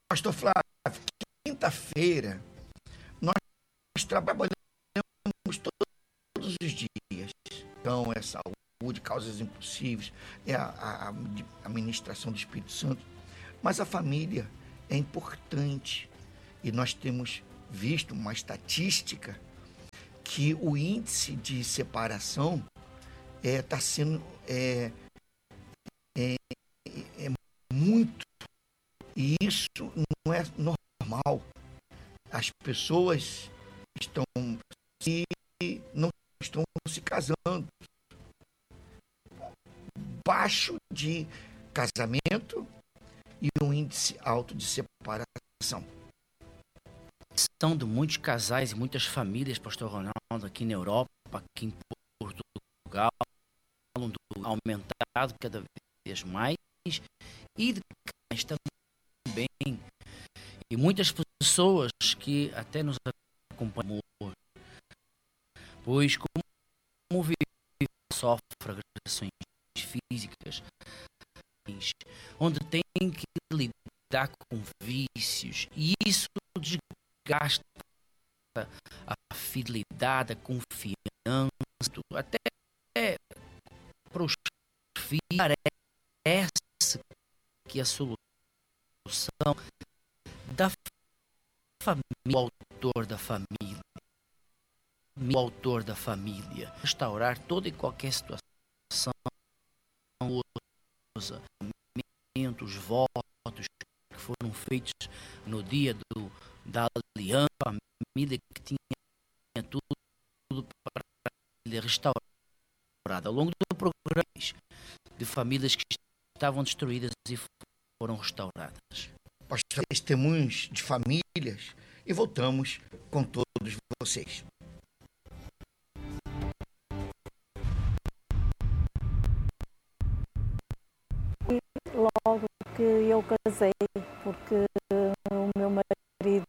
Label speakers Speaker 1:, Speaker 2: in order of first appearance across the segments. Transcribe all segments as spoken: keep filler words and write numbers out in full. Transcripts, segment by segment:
Speaker 1: Pastor Flávio, quinta-feira nós trabalhamos todos os dias. Então, é saúde, causas impossíveis, é a, a, a administração do Espírito Santo. Mas a família é importante. E nós temos visto uma estatística que o índice de separação está é, sendo é, é, é muito. E isso não é normal. As pessoas estão se, não estão se casando. Baixo de casamento e um índice alto de separação.
Speaker 2: São de muitos casais e muitas famílias, pastor Ronaldo, aqui na Europa, aqui em Portugal, aumentado cada vez mais, e de cães também. E muitas pessoas que até nos acompanham, pois como vive, sofre agressões físicas, onde tem que lidar com vícios, e isso desgasta a fidelidade, a confiança, até para os filhos. Parece que a solução da família, o autor da família, o autor da família, restaurar toda e qualquer situação, os votos que foram feitos no dia do, da aliança, a família que tinha tudo, tudo para ser restaurada. Ao longo do programa, de famílias que estavam destruídas e foram restauradas.
Speaker 1: Pastor, testemunhos de famílias, e voltamos com todos vocês.
Speaker 3: Logo que eu casei, porque o meu marido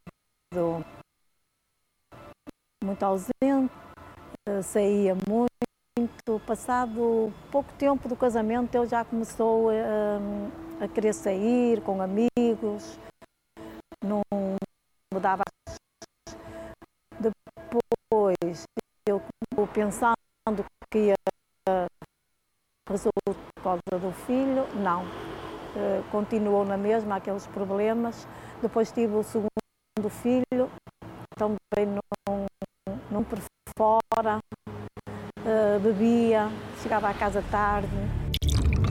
Speaker 3: muito ausente, saía muito. Passado pouco tempo do casamento, ele já começou a, a querer sair com amigos, não mudava. Depois, eu pensando que ia resolver por causa do filho, não. Continuou na mesma, aqueles problemas. Depois tive o segundo filho, também não, não por fora. Uh, bebia, chegava à casa tarde,